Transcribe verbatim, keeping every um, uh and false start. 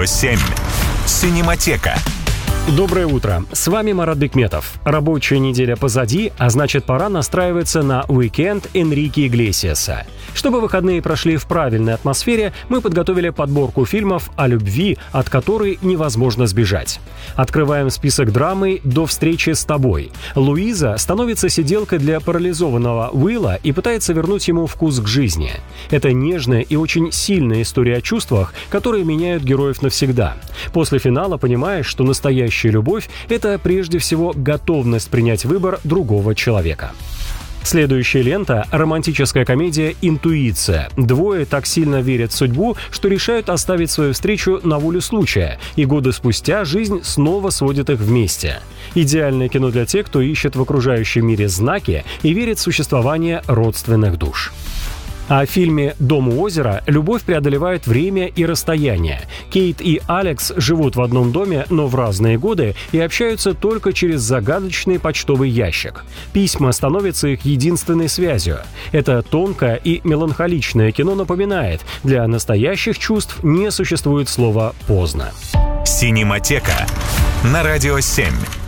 Радио семь. Синематека. Доброе утро. С вами Марат Бекметов. Рабочая неделя позади, а значит, пора настраиваться на уикенд Энрике Иглесиаса. Чтобы выходные прошли в правильной атмосфере, мы подготовили подборку фильмов о любви, от которой невозможно сбежать. Открываем список драмы «До встречи с тобой». Луиза становится сиделкой для парализованного Уилла и пытается вернуть ему вкус к жизни. Это нежная и очень сильная история о чувствах, которые меняют героев навсегда. После финала понимаешь, что настоящая любовь — это прежде всего готовность принять выбор другого человека. Следующая лента — романтическая комедия «Интуиция». Двое так сильно верят в судьбу, что решают оставить свою встречу на волю случая, и годы спустя жизнь снова сводит их вместе. Идеальное кино для тех, кто ищет в окружающем мире знаки и верит в существование родственных душ. А в фильме «Дом у озера» любовь преодолевает время и расстояние. Кейт и Алекс живут в одном доме, но в разные годы и общаются только через загадочный почтовый ящик. Письма становятся их единственной связью. Это тонкое и меланхоличное кино напоминает: для настоящих чувств не существует слова «поздно». Синематека на Радио семь.